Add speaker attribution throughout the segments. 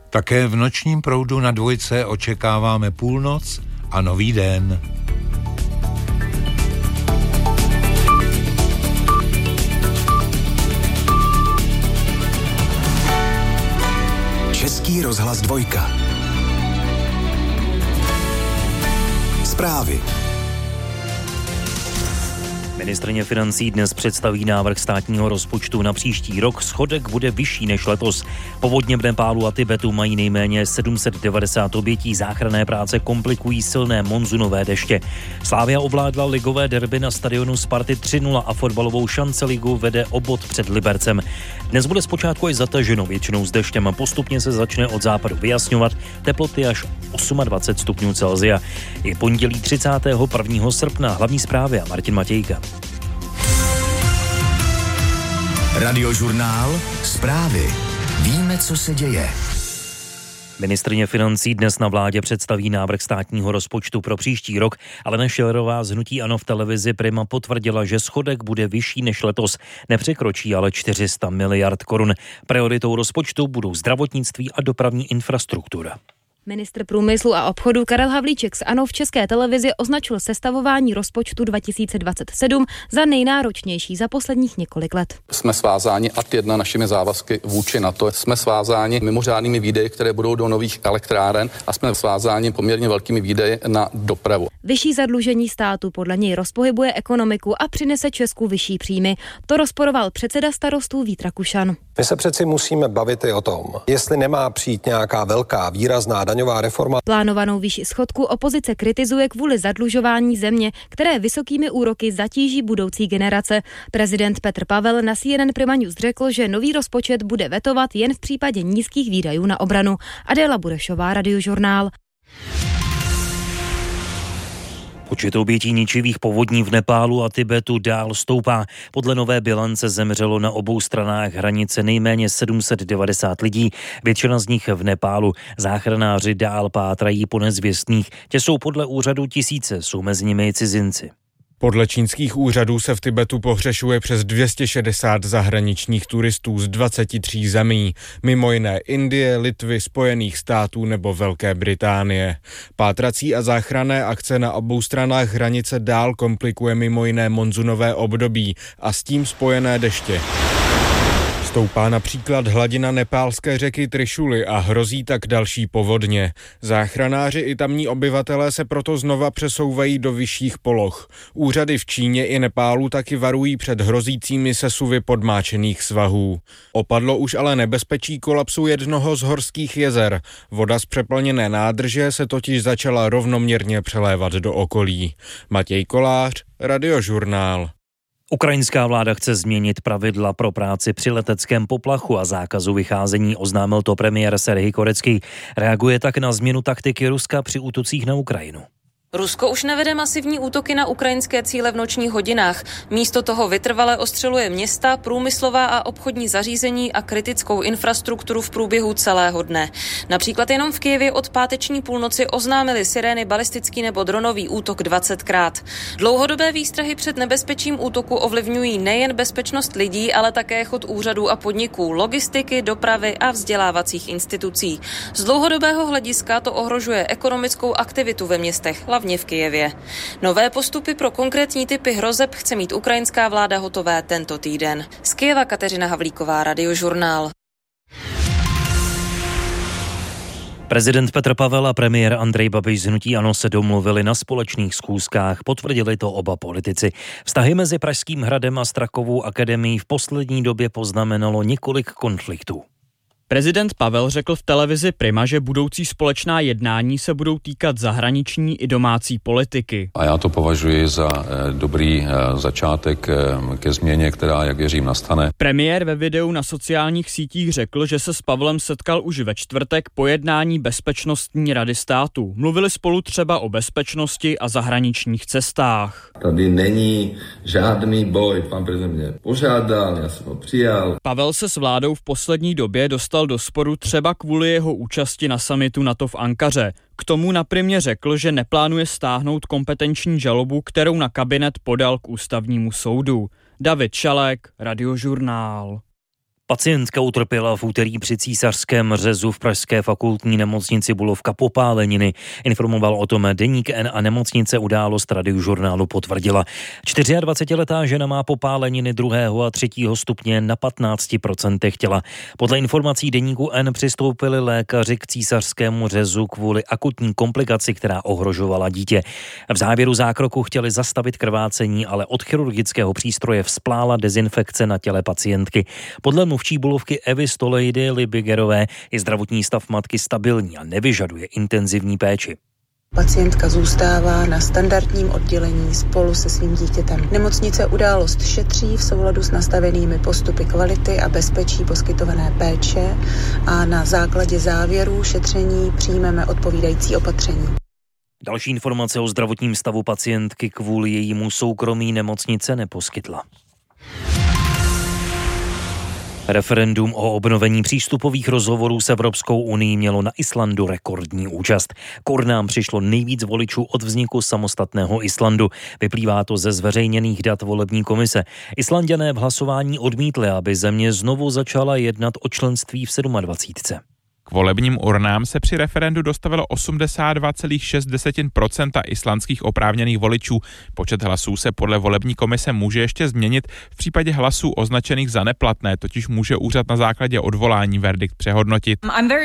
Speaker 1: Také v nočním proudu na Dvojce očekáváme půlnoc a nový den.
Speaker 2: Český rozhlas Dvojka. Zprávy.
Speaker 3: Ministryně financí dnes představí návrh státního rozpočtu na příští rok. Schodek bude vyšší než letos. Povodně v Nepálu a Tibetu mají nejméně 790 obětí. Záchranné práce komplikují silné monzunové deště. Slavia ovládla ligové derby na stadionu Sparty 3-0 a fotbalovou šanceligu vede o bod před Libercem. Dnes bude zpočátku i zataženo, většinou s deštěm, a postupně se začne od západu vyjasňovat. Teploty až 28 stupňů Celsia. Je pondělí 31. srpna. Hlavní zprávy a Martin Matějka.
Speaker 2: Radiožurnál. Zprávy. Víme, co se děje.
Speaker 3: Ministryně financí dnes na vládě představí návrh státního rozpočtu pro příští rok. Alena Schillerová z hnutí ANO v televizi Prima potvrdila, že schodek bude vyšší než letos. Nepřekročí ale 400 miliard korun. Prioritou rozpočtu budou zdravotnictví a dopravní infrastruktura.
Speaker 4: Ministr průmyslu a obchodu Karel Havlíček z ANO v České televizi označil sestavování rozpočtu 2027 za nejnáročnější za posledních několik let.
Speaker 5: Jsme svázáni ad jedna našimi závazky vůči NATO. Jsme svázáni mimořádnými výdaji, které budou do nových elektráren, a jsme svázáni poměrně velkými výdaji na dopravu.
Speaker 4: Vyšší zadlužení státu podle něj rozpohybuje ekonomiku a přinese Česku vyšší příjmy. To rozporoval předseda Starostů Vít Rakušan.
Speaker 6: My se přeci musíme bavit i o tom, jestli nemá přijít nějaká velká výrazná daňová reforma.
Speaker 4: Plánovanou výši schodku opozice kritizuje kvůli zadlužování země, které vysokými úroky zatíží budoucí generace. Prezident Petr Pavel na CNN Prima News řekl, že nový rozpočet bude vetovat jen v případě nízkých výdajů na obranu. Adéla Burešová, Radiožurnál.
Speaker 3: Počet obětí ničivých povodní v Nepálu a Tibetu dál stoupá. Podle nové bilance zemřelo na obou stranách hranice nejméně 790 lidí, většina z nich v Nepálu. Záchranáři dál pátrají po nezvěstných. Tě jsou podle úřadu tisíce, jsou mezi nimi i cizinci.
Speaker 7: Podle čínských úřadů se v Tibetu pohřešuje přes 260 zahraničních turistů z 23 zemí, mimo jiné Indie, Litvy, Spojených států nebo Velké Británie. Pátrací a záchranné akce na obou stranách hranice dál komplikuje mimo jiné monzunové období a s tím spojené deště. Stoupá například hladina nepálské řeky Trišuly a hrozí tak další povodně. Záchranáři i tamní obyvatelé se proto znova přesouvají do vyšších poloh. Úřady v Číně i Nepálu taky varují před hrozícími sesuvy podmáčených svahů. Opadlo už ale nebezpečí kolapsu jednoho z horských jezer. Voda z přeplněné nádrže se totiž začala rovnoměrně přelévat do okolí. Matěj Kolář, Radiožurnál.
Speaker 3: Ukrajinská vláda chce změnit pravidla pro práci při leteckém poplachu a zákazu vycházení, oznámil to premiér Serhij Korecký. Reaguje tak na změnu taktiky Ruska při útocích na Ukrajinu.
Speaker 8: Rusko už nevede masivní útoky na ukrajinské cíle v nočních hodinách. Místo toho vytrvale ostřeluje města, průmyslová a obchodní zařízení a kritickou infrastrukturu v průběhu celého dne. Například jenom v Kyjevě od páteční půlnoci oznámili sirény balistický nebo dronový útok 20krát. Dlouhodobé výstrahy před nebezpečím útoku ovlivňují nejen bezpečnost lidí, ale také chod úřadů a podniků, logistiky, dopravy a vzdělávacích institucí. Z dlouhodobého hlediska to ohrožuje ekonomickou aktivitu ve městech, hlavně v Kyjevě. Nové postupy pro konkrétní typy hrozeb chce mít ukrajinská vláda hotové tento týden. Z Kyjeva Kateřina Havlíková, Radiožurnál.
Speaker 3: Prezident Petr Pavel a premiér Andrej Babiš z hnutí ANO se domluvili na společných schůzkách, potvrdili to oba politici. Vztahy mezi Pražským hradem a Strakovou akademií v poslední době poznamenalo několik konfliktů.
Speaker 9: Prezident Pavel řekl v televizi Prima, že budoucí společná jednání se budou týkat zahraniční i domácí politiky.
Speaker 10: A já to považuji za dobrý začátek ke změně, která, jak věřím, nastane.
Speaker 9: Premiér ve videu na sociálních sítích řekl, že se s Pavlem setkal už ve čtvrtek po jednání Bezpečnostní rady státu. Mluvili spolu třeba o bezpečnosti a zahraničních cestách.
Speaker 11: Tady není žádný boj, pan prezident mě požádal, já jsem ho přijal.
Speaker 9: Pavel se s vládou v poslední době dostal do sporu třeba kvůli jeho účasti na summitu NATO v Ankaře. K tomu na Primě řekl, že neplánuje stáhnout kompetenční žalobu, kterou na kabinet podal k ústavnímu soudu. David Šalek, Radiožurnál.
Speaker 3: Pacientka utrpěla v úterý při císařském řezu v pražské fakultní nemocnici Bulovka popáleniny. Informoval o tom Deník N a nemocnice událost Radiožurnálu potvrdila. 24letá žena má popáleniny 2. a 3. stupně na 15% těla. Podle informací Deníku N přistoupili lékaři k císařskému řezu kvůli akutní komplikaci, která ohrožovala dítě. V závěru zákroku chtěli zastavit krvácení, ale od chirurgického přístroje vzplála dezinfekce na těle pacientky. Podle mluvčí Bulovky Evy Stolejdy Libigerové je zdravotní stav matky stabilní a nevyžaduje intenzivní péči.
Speaker 12: Pacientka zůstává na standardním oddělení spolu se svým dítětem. Nemocnice událost šetří v souladu s nastavenými postupy kvality a bezpečí poskytované péče a na základě závěrů šetření přijmeme odpovídající opatření.
Speaker 3: Další informace o zdravotním stavu pacientky kvůli jejímu soukromí nemocnice neposkytla. Referendum o obnovení přístupových rozhovorů s Evropskou unií mělo na Islandu rekordní účast. K urnám přišlo nejvíc voličů od vzniku samostatného Islandu. Vyplývá to ze zveřejněných dat volební komise. Islanďané v hlasování odmítli, aby země znovu začala jednat o členství v 27.
Speaker 13: K volebním urnám se při referendu dostavilo 82,6% islandských oprávněných voličů. Počet hlasů se podle volební komise může ještě změnit. V případě hlasů označených za neplatné totiž může úřad na základě odvolání verdikt přehodnotit.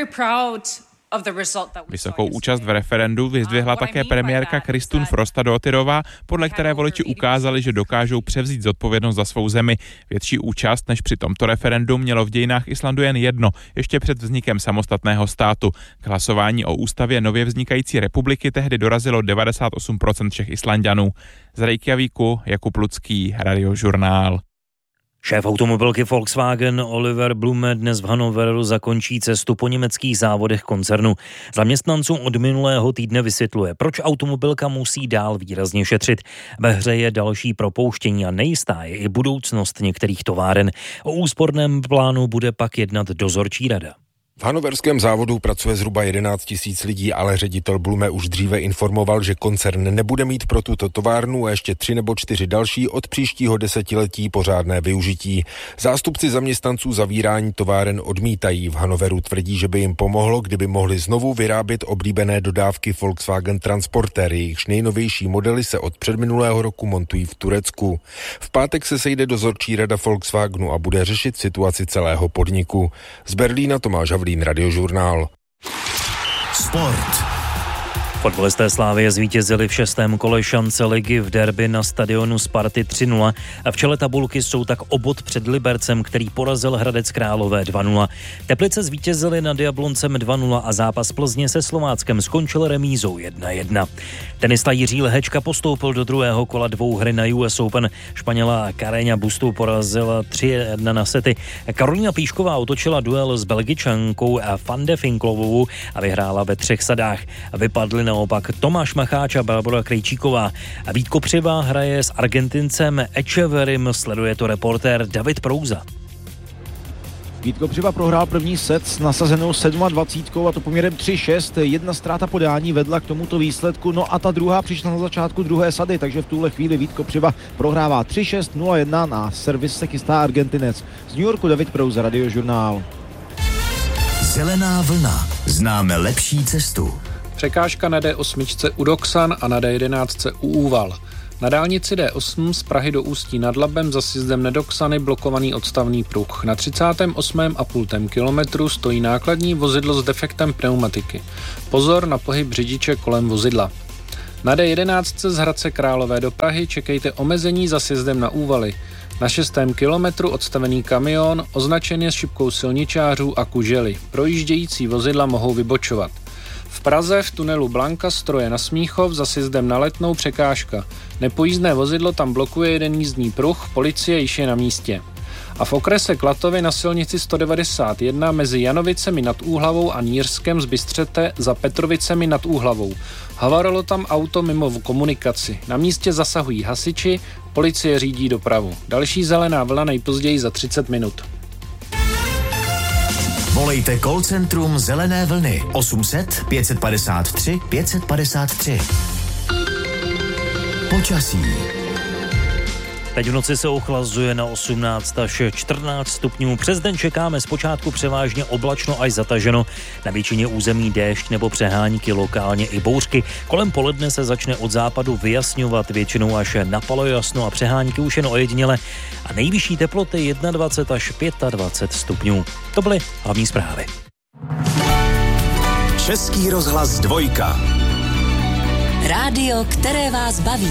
Speaker 13: Vysokou účast v referendu vyzdvihla také premiérka Kristún Frostadóttirová, podle které voliči ukázali, že dokážou převzít zodpovědnost za svou zemi. Větší účast než při tomto referendu mělo v dějinách Islandu jen jedno, ještě před vznikem samostatného státu. K hlasování o ústavě nově vznikající republiky tehdy dorazilo 98% všech Islanďanů. Z Reykjavíku Jakub Lucký, Radiožurnál.
Speaker 3: Šéf automobilky Volkswagen Oliver Blume dnes v Hannoveru zakončí cestu po německých závodech koncernu. Zaměstnancům od minulého týdne vysvětluje, proč automobilka musí dál výrazně šetřit. Ve hře je další propouštění a nejistá je i budoucnost některých továren. O úsporném plánu bude pak jednat dozorčí rada.
Speaker 14: V hannoverském závodu pracuje zhruba 11 000 lidí, ale ředitel Blume už dříve informoval, že koncern nebude mít pro tuto továrnu a ještě 3 nebo 4 další od příštího desetiletí pořádné využití. Zástupci zaměstnanců zavírání továren odmítají. V Hannoveru tvrdí, že by jim pomohlo, kdyby mohli znovu vyrábět oblíbené dodávky Volkswagen Transporter. Jejichž nejnovější modely se od předminulého roku montují v Turecku. V pátek se sejde dozorčí rada Volkswagenu a bude řešit situaci celého podniku. Z Berlína Tomáš Havlín, Radiožurnál.
Speaker 2: Sport.
Speaker 3: Fotbalisté Slavie zvítězili v 6. kole šance ligy v derby na stadionu Sparty 3-0 a v čele tabulky jsou tak o bod před Libercem, který porazil Hradec Králové 2-0. Teplice zvítězili nad Jabloncem 2-0 a zápas Plzně se Slováckem skončil remízou 1-1. Tenista Jiří Lehečka postoupil do druhého kola dvouhry na US Open. Španěla Carreña Bustu porazila 3-1 na sety. Karolína Plíšková otočila duel s Belgičankou Van de Finklovou a vyhrála ve 3 sadách. Vypadly naopak Tomáš Macháč a Barbora Krejčíková. A Vít Kopřiva hraje s Argentincem Echeverrym, sleduje to reportér David Prouza.
Speaker 15: Vít Kopřiva prohrál první set s nasazenou 27 a to poměrem 3-6. Jedna ztráta podání vedla k tomuto výsledku, no a ta druhá přišla na začátku druhé sady, takže v tuhle chvíli Vít Kopřiva prohrává 3-6, 0-1, na servis se chystá Argentinec. Z New Yorku David Prouza, Radiožurnál.
Speaker 2: Zelená vlna. Známe lepší cestu.
Speaker 16: Překážka na D8 u Doksan a na D11 u Úval. Na dálnici D8 z Prahy do Ústí nad Labem za sjezdem Nedoksany blokovaný odstavný pruh. Na 38,5 kilometru stojí nákladní vozidlo s defektem pneumatiky. Pozor na pohyb řidiče kolem vozidla. Na D11 z Hradce Králové do Prahy čekejte omezení za sjezdem na Úvaly. Na 6. kilometru odstavený kamion označen je s šipkou silničářů a kužely. Projíždějící vozidla mohou vybočovat. V Praze v tunelu Blanka stroje na Smíchov za sjezdem na Letnou překážka. Nepojízdné vozidlo tam blokuje jeden jízdní pruh, policie již je na místě. A v okrese Klatovy na silnici 191 mezi Janovicemi nad Úhlavou a Nířskem z Bystřete za Petrovicemi nad Úhlavou. Havarilo tam auto mimo komunikaci. Na místě zasahují hasiči, policie řídí dopravu. Další zelená vlna nejpozději za 30 minut.
Speaker 2: Volejte call centrum Zelené vlny 800 553 553. Počasí.
Speaker 3: Teď v noci se ochlazuje na 18 až 14 stupňů. Přes den čekáme zpočátku převážně oblačno až zataženo. Na většině území déšť nebo přehánky, lokálně i bouřky. Kolem poledne se začne od západu vyjasňovat, většinou až na polojasno a přehánky už jen ojediněle. A nejvyšší teploty 21 až 25 stupňů. To byly hlavní zprávy.
Speaker 2: Český rozhlas 2.
Speaker 17: Rádio, které vás baví.